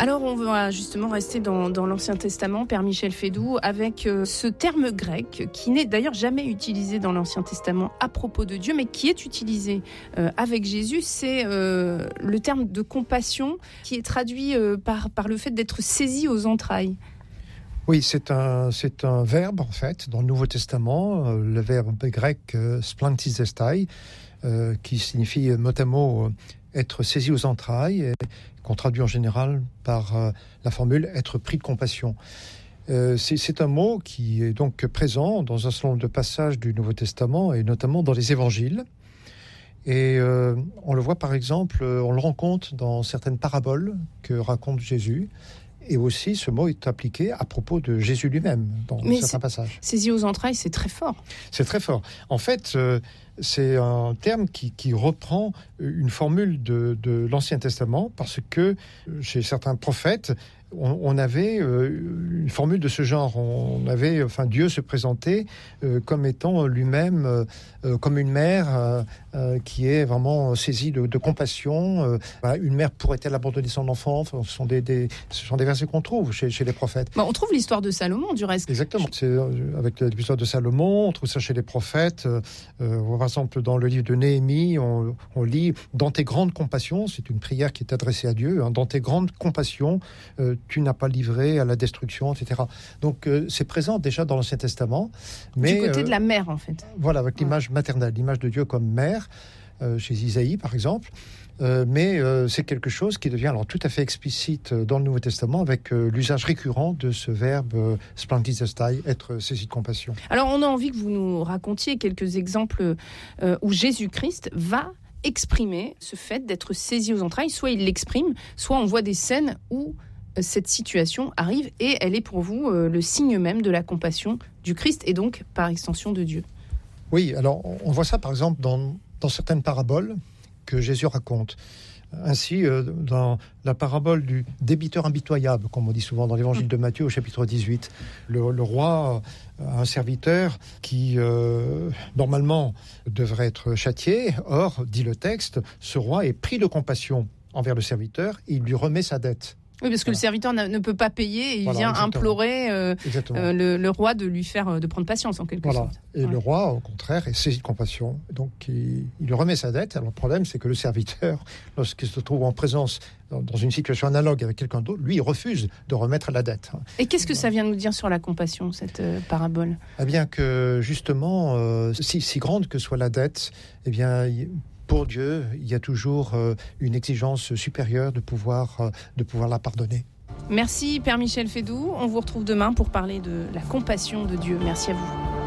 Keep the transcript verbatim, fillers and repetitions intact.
Alors on va justement rester dans, dans l'Ancien Testament, Père Michel Fédoux, avec euh, ce terme grec qui n'est d'ailleurs jamais utilisé dans l'Ancien Testament à propos de Dieu, mais qui est utilisé euh, avec Jésus. C'est euh, le terme de compassion qui est traduit euh, par, par le fait d'être saisi aux entrailles. Oui, c'est un, c'est un verbe en fait dans le Nouveau Testament, euh, le verbe grec euh, splantizestai, euh, qui signifie mot à mot euh, être saisi aux entrailles, et qu'on traduit en général par euh, la formule « être pris de compassion ». Euh, c'est, c'est un mot qui est donc présent dans un certain nombre de passages du Nouveau Testament, et notamment dans les évangiles. Et euh, on le voit par exemple, on le rencontre dans certaines paraboles que raconte Jésus. Et aussi, ce mot est appliqué à propos de Jésus lui-même, dans Mais certains c'est, passages. Saisi aux entrailles, c'est très fort. C'est très fort. En fait, euh, c'est un terme qui, qui reprend une formule de, de l'Ancien Testament, parce que chez certains prophètes, on, on avait euh, une formule de ce genre. On avait, enfin, Dieu se présentait euh, comme étant lui-même, euh, comme une mère euh, euh, qui est vraiment saisie de, de compassion. Euh, bah, une mère pourrait-elle abandonner son enfant? Enfin, ce sont des, des, ce sont des versets qu'on trouve chez, chez les prophètes. Bon, on trouve l'histoire de Salomon, du reste. Exactement. C'est euh, avec l'épisode de Salomon, on trouve ça chez les prophètes. Euh, euh, par exemple, dans le livre de Néhémie, on, on lit « Dans tes grandes compassions », c'est une prière qui est adressée à Dieu, hein, « Dans tes grandes compassions, euh, tu n'as pas livré à la destruction, et cetera » Donc, euh, c'est présent déjà dans l'Ancien Testament. Mais, du côté euh, de la mère, en fait. Voilà, avec l'image ouais. maternelle, l'image de Dieu comme mère, euh, chez Isaïe, par exemple. Euh, mais euh, c'est quelque chose qui devient alors tout à fait explicite dans le Nouveau Testament avec euh, l'usage récurrent de ce verbe euh, splantizestai, être saisi de compassion. Alors, on a envie que vous nous racontiez quelques exemples euh, où Jésus-Christ va exprimer ce fait d'être saisi aux entrailles. Soit il l'exprime, soit on voit des scènes où euh, cette situation arrive et elle est pour vous euh, le signe même de la compassion du Christ et donc par extension de Dieu. Oui, alors on voit ça par exemple dans, dans certaines paraboles que Jésus raconte. Ainsi, euh, dans la parabole du débiteur impitoyable, comme on dit souvent dans l'évangile de Matthieu au chapitre dix-huit, le, le roi a un serviteur qui, euh, normalement, devrait être châtié. Or, dit le texte, ce roi est pris de compassion envers le serviteur et il lui remet sa dette. Oui, parce que voilà. Le serviteur ne peut pas payer et il voilà, vient exactement. implorer euh, euh, le, le roi de lui faire de prendre patience en quelque voilà. sorte. Et ouais. Le roi, au contraire, est saisi de compassion. Donc, il, il lui remet sa dette. Alors, le problème, c'est que le serviteur, lorsqu'il se trouve en présence dans, dans une situation analogue avec quelqu'un d'autre, lui, il refuse de remettre la dette. Et qu'est-ce que ça vient nous dire sur la compassion, cette euh, parabole ? Eh bien, que justement, euh, si, si grande que soit la dette, eh bien, il, pour Dieu, il y a toujours euh, une exigence supérieure de pouvoir, euh, de pouvoir la pardonner. Merci Père Michel Fédoux. On vous retrouve demain pour parler de la compassion de Dieu. Merci à vous.